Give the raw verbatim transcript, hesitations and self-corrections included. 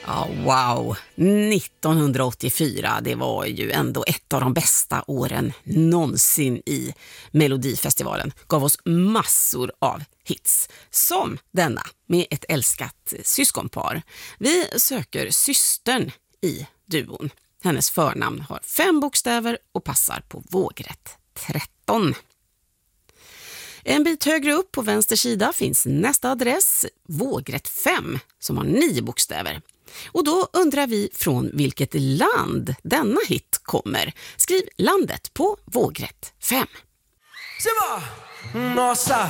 Ja, wow. nittonhundraåttiofyra, det var ju ändå ett av de bästa åren någonsin i Melodifestivalen. Gav oss massor av hits, som denna med ett älskat syskonpar. Vi söker systern i duon. Hennes förnamn har fem bokstäver och passar på vågrätt tretton. En bit högre upp på vänster sida finns nästa adress, vågrätt fem, som har nio bokstäver. Och då undrar vi från vilket land denna hit kommer. Skriv landet på vågrätt fem. Siva! Nossa!